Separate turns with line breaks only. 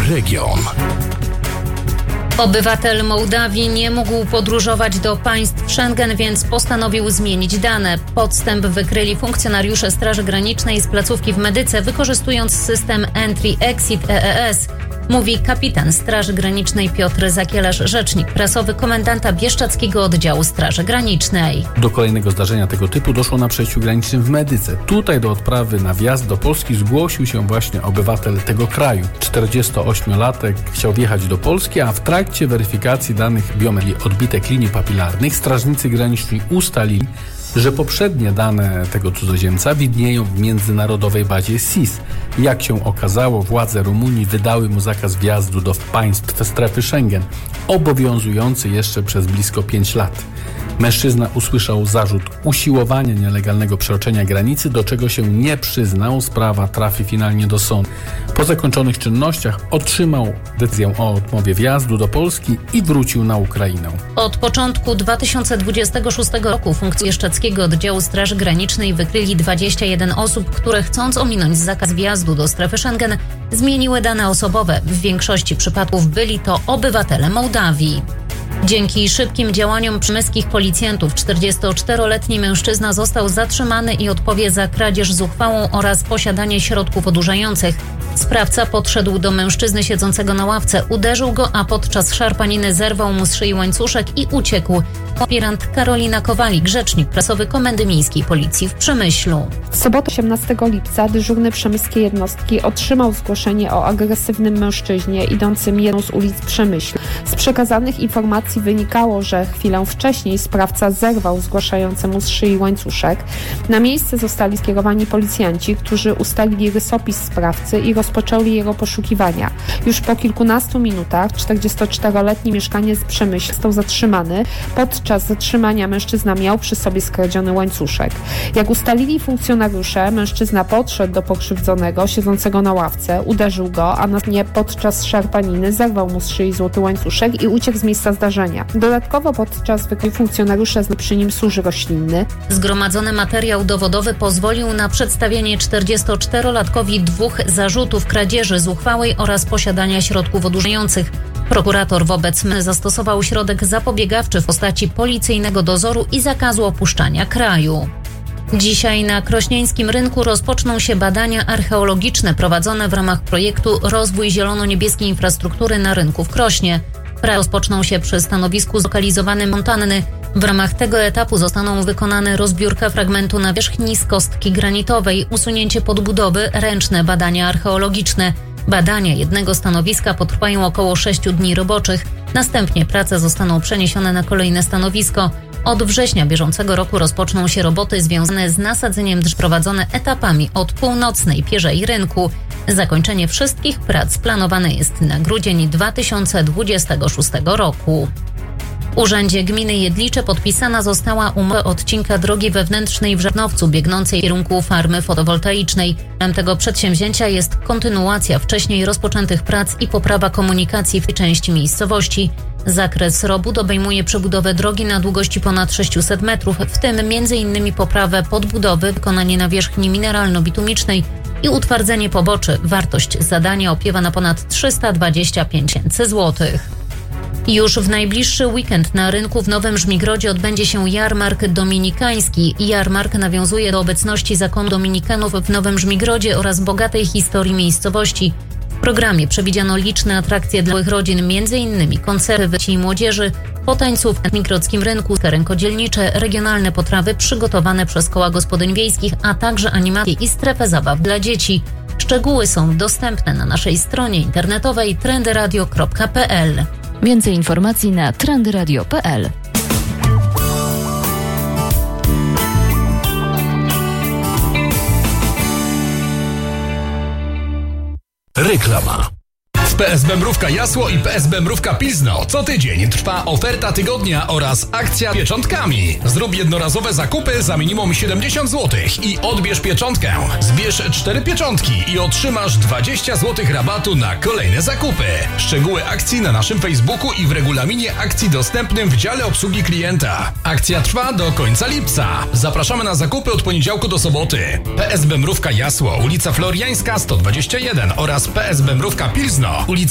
Region.
Obywatel Mołdawii nie mógł podróżować do państw Schengen, więc postanowił zmienić dane. Podstęp wykryli funkcjonariusze Straży Granicznej z placówki w Medyce, wykorzystując system Entry-Exit EES. Mówi kapitan Straży Granicznej Piotr Zakielarz, rzecznik prasowy komendanta Bieszczadzkiego Oddziału Straży Granicznej.
Do kolejnego zdarzenia tego typu doszło na przejściu granicznym w Medyce. Tutaj do odprawy na wjazd do Polski zgłosił się właśnie obywatel tego kraju. 48-latek chciał wjechać do Polski, a w trakcie weryfikacji danych biometrii odbitek linii papilarnych strażnicy graniczni ustalili, że poprzednie dane tego cudzoziemca widnieją w międzynarodowej bazie SIS. Jak się okazało, władze Rumunii wydały mu zakaz wjazdu do państw strefy Schengen, obowiązujący jeszcze przez blisko 5 lat. Mężczyzna usłyszał zarzut usiłowania nielegalnego przekroczenia granicy, do czego się nie przyznał. Sprawa trafi finalnie do sądu. Po zakończonych czynnościach otrzymał decyzję o odmowie wjazdu do Polski i wrócił na Ukrainę.
Od początku 2026 roku funkcje Bieszczadzkiego Oddziału Straży Granicznej wykryli 21 osób, które chcąc ominąć zakaz wjazdu do strefy Schengen, zmieniły dane osobowe. W większości przypadków byli to obywatele Mołdawii. Dzięki szybkim działaniom przemyskich policjantów 44-letni mężczyzna został zatrzymany i odpowie za kradzież zuchwałą oraz posiadanie środków odurzających. Sprawca podszedł do mężczyzny siedzącego na ławce, uderzył go, a podczas szarpaniny zerwał mu z szyi łańcuszek i uciekł. Aspirant Karolina Kowalik, rzecznik prasowy Komendy Miejskiej Policji w Przemyślu.
W sobotę 18 lipca dyżurny przemyskiej jednostki otrzymał zgłoszenie o agresywnym mężczyźnie idącym jedną z ulic Przemyślu. Z przekazanych informacji wynikało, że chwilę wcześniej sprawca zerwał zgłaszającemu z szyi łańcuszek. Na miejsce zostali skierowani policjanci, którzy ustalili rysopis sprawcy i rozpoczęli jego poszukiwania. Już po kilkunastu minutach 44-letni mieszkaniec Przemyśla został zatrzymany. Podczas zatrzymania mężczyzna miał przy sobie skradziony łańcuszek. Jak ustalili funkcjonariusze, mężczyzna podszedł do pokrzywdzonego siedzącego na ławce, uderzył go, a następnie podczas szarpaniny zerwał mu z szyi złoty łańcuszek i uciekł z miejsca zdarzenia. Dodatkowo podczas wykrycia funkcjonariusze znaleźli przy nim służ roślinny.
Zgromadzony materiał dowodowy pozwolił na przedstawienie 44-latkowi 2 zarzutów kradzieży zuchwałej oraz posiadania środków odurzających. Prokurator wobec zastosował środek zapobiegawczy w postaci policyjnego dozoru i zakazu opuszczania kraju. Dzisiaj na krośnieńskim rynku rozpoczną się badania archeologiczne prowadzone w ramach projektu Rozwój zielono-niebieskiej infrastruktury na rynku w Krośnie. Prace rozpoczną się przy stanowisku zlokalizowanym Montanny. W ramach tego etapu zostaną wykonane rozbiórka fragmentu nawierzchni z kostki granitowej, usunięcie podbudowy, ręczne badania archeologiczne. Badania jednego stanowiska potrwają około 6 dni roboczych. Następnie prace zostaną przeniesione na kolejne stanowisko. Od września bieżącego roku rozpoczną się roboty związane z nasadzeniem drzew prowadzone etapami od północnej pierzei rynku. Zakończenie wszystkich prac planowane jest na grudzień 2026 roku. W Urzędzie Gminy Jedlicze podpisana została umowa odcinka drogi wewnętrznej w Żarnowcu biegnącej w kierunku farmy fotowoltaicznej. Celem tego przedsięwzięcia jest kontynuacja wcześniej rozpoczętych prac i poprawa komunikacji w tej części miejscowości. Zakres robót obejmuje przebudowę drogi na długości ponad 600 metrów, w tym m.in. poprawę podbudowy, wykonanie nawierzchni mineralno-bitumicznej i utwardzenie poboczy. Wartość zadania opiewa na ponad 325 000 złotych. Już w najbliższy weekend na rynku w Nowym Żmigrodzie odbędzie się jarmark dominikański. Jarmark nawiązuje do obecności zakonu dominikanów w Nowym Żmigrodzie oraz bogatej historii miejscowości. W programie przewidziano liczne atrakcje dla małych rodzin, m.in. koncerty dzieci i młodzieży, potańcówki na Żmigrodzkim Rynku, rękodzielnicze, regionalne potrawy przygotowane przez koła gospodyń wiejskich, a także animacje i strefę zabaw dla dzieci. Szczegóły są dostępne na naszej stronie internetowej trendyradio.pl.
Więcej informacji na trendyradio.pl.
Reklama. W PSB Mrówka Jasło i PSB Mrówka Pilzno co tydzień trwa oferta tygodnia oraz akcja pieczątkami. Zrób jednorazowe zakupy za minimum 70 zł i odbierz pieczątkę. Zbierz 4 pieczątki i otrzymasz 20 zł rabatu na kolejne zakupy. Szczegóły akcji na naszym Facebooku i w regulaminie akcji dostępnym w dziale obsługi klienta. Akcja trwa do końca lipca. Zapraszamy na zakupy od poniedziałku do soboty. PSB Mrówka Jasło, ulica Floriańska 121 oraz PSB Mrówka Pilzno, ulica